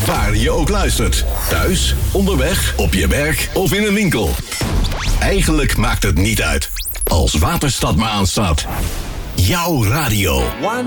Waar je ook luistert. Thuis, onderweg, op je werk of in een winkel. Eigenlijk maakt het niet uit. Als Waterstad maar aanstaat. Jouw radio.